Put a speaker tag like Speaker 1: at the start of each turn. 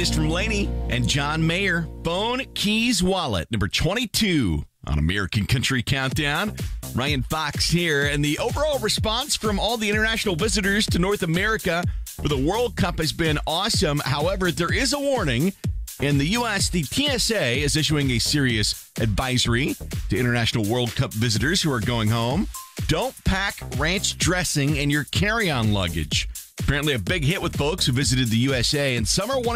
Speaker 1: latest from Lainey and John Mayer. Phone, keys, wallet, number 22 on American Country Countdown. Ryan Fox here, and the overall response from all the international visitors to North America for the World Cup has been awesome. However, there is a warning. In the U.S., the TSA is issuing a serious advisory to international World Cup visitors who are going home. Don't pack ranch dressing in your carry-on luggage. Apparently a big hit with folks who visited the USA, and some are wanting